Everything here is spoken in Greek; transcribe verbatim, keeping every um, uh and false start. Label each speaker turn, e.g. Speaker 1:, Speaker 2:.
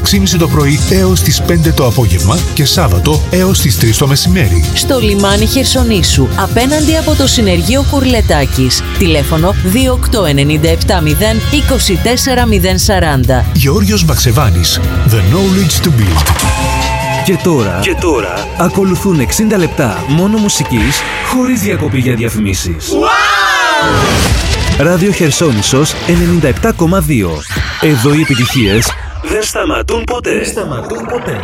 Speaker 1: έξι και μισή το πρωί έως τις πέντε το απόγευμα και Σάββατο έως τις τρεις το μεσημέρι.
Speaker 2: Στο λιμάνι Χερσονήσου, απέναντι από το συνεργείο Κουρλετάκης. Τηλέφωνο δύο οκτώ εννιά επτά μηδέν είκοσι τέσσερα μηδέν σαράντα.
Speaker 1: Γεώργιος Μπαξεβάνης. The knowledge to build.
Speaker 3: Και τώρα, και τώρα ακολουθούν εξήντα λεπτά μόνο μουσικής, χωρίς διακοπή για διαφημίσεις. Wow! Ράδιο Χερσόνησος ενενήντα επτά κόμμα δύο. Εδώ οι επιτυχίες δεν σταματούν ποτέ. Δεν σταματούν ποτέ.